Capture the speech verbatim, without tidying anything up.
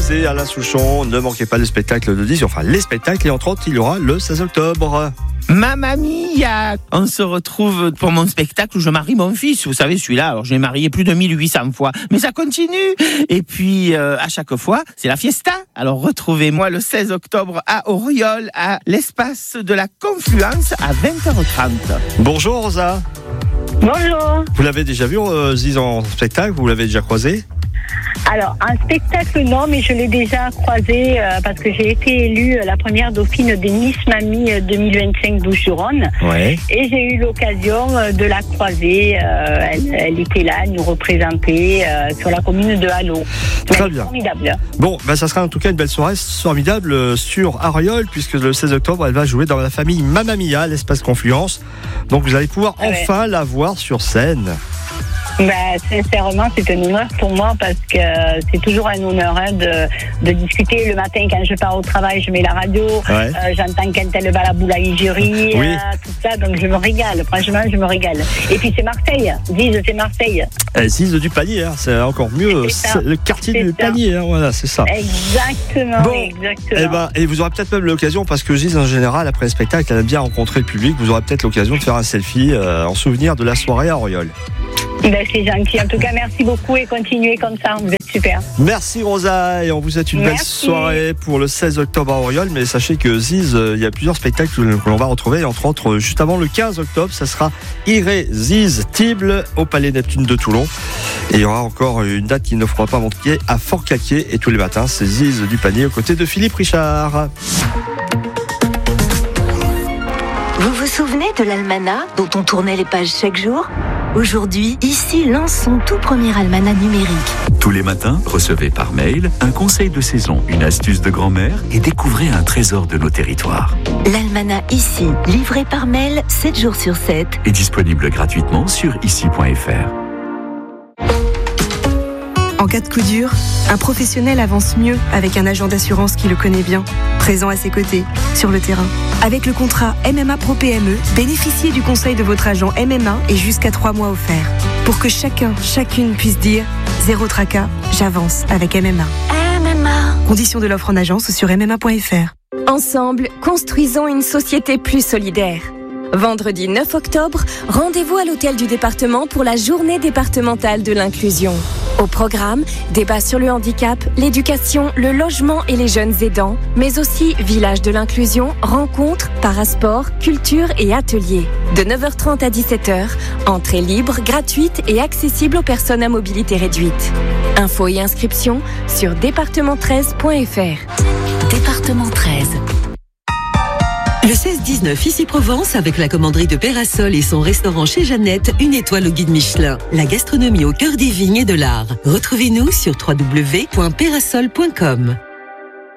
et Alain Souchon. Ne manquez pas le spectacle de Ziz, enfin les spectacles, et entre autres, il y aura le seize octobre. Mamma mia! On se retrouve pour mon spectacle où je marie mon fils. Vous savez, celui-là, alors j'ai marié plus de mille huit cents fois, mais ça continue. Et puis, euh, à chaque fois, c'est la fiesta. Alors retrouvez-moi le seize octobre à Auriol, à l'espace de la Confluence, à vingt heures trente. Bonjour Rosa. Bonjour. Vous l'avez déjà vu, euh, Ziz, en spectacle? Vous l'avez déjà croisé? Alors, un spectacle, non, mais je l'ai déjà croisé euh, parce que j'ai été élue la première dauphine des Miss Mamie deux mille vingt-cinq Bouches-du-Rhône. Ouais. Et j'ai eu l'occasion de la croiser. Euh, elle, elle était là, elle nous représentait euh, sur la commune de Hallot. Très bien. Formidable. Bon, ben, ça sera en tout cas une belle soirée formidable sur Auriol, puisque le seize octobre, elle va jouer dans la famille Mamma Mia, l'espace Confluence. Donc vous allez pouvoir ouais. enfin la voir sur scène. Bah, sincèrement, c'est un honneur pour moi parce que c'est toujours un honneur hein, de, de discuter le matin quand je pars au travail, je mets la radio, ouais. euh, j'entends quand elle va à la boulangerie, oui. euh, tout ça, donc je me régale, franchement, je me régale. Et puis c'est Marseille, Ziz, c'est Marseille. Eh, Ziz du Panier, hein, c'est encore mieux, c'est c'est le quartier c'est du ça. Panier, hein, voilà, c'est ça. Exactement, bon, exactement. Et, ben, et vous aurez peut-être même l'occasion, parce que Ziz, en général, après le spectacle, elle aime bien rencontrer le public, vous aurez peut-être l'occasion de faire un selfie euh, en souvenir de la soirée à Auriol. Ben, c'est gentil. En tout cas, merci beaucoup et continuez comme ça. Vous êtes super. Merci Rosa et on vous souhaite une merci. belle soirée pour le seize octobre à Auriol. Mais sachez que Ziz, il y a plusieurs spectacles que l'on va retrouver. Entre autres, juste avant le quinze octobre, ça sera Irrésistible au Palais Neptune de Toulon. Et il y aura encore une date qui ne fera pas manquer à Fort-Caquier. Et tous les matins, c'est Ziz du Panier aux côtés de Philippe Richard. Vous vous souvenez de l'almanach dont on tournait les pages chaque jour ? Aujourd'hui, ici lance son tout premier almanach numérique. Tous les matins, recevez par mail un conseil de saison, une astuce de grand-mère et découvrez un trésor de nos territoires. L'almanach ici, livré par mail sept jours sur sept. Est disponible gratuitement sur ici point f r. En cas de coup dur, un professionnel avance mieux avec un agent d'assurance qui le connaît bien, présent à ses côtés, sur le terrain. Avec le contrat M M A Pro P M E, bénéficiez du conseil de votre agent M M A et jusqu'à trois mois offerts. Pour que chacun, chacune puisse dire « Zéro tracas, j'avance avec M M A ». M M A. Conditions de l'offre en agence sur m m a point f r. Ensemble, construisons une société plus solidaire. Vendredi neuf octobre, rendez-vous à l'hôtel du département pour la journée départementale de l'inclusion. Au programme, débat sur le handicap, l'éducation, le logement et les jeunes aidants, mais aussi village de l'inclusion, rencontres, parasport, culture et ateliers. De neuf heures trente à dix-sept heures, entrée libre, gratuite et accessible aux personnes à mobilité réduite. Infos et inscriptions sur département treize point f r. Département treize. Le seize dix-neuf, ici Provence, avec la commanderie de Pérasol et son restaurant chez Jeannette, une étoile au guide Michelin. La gastronomie au cœur des vignes et de l'art. Retrouvez-nous sur w w w point pérasol point com.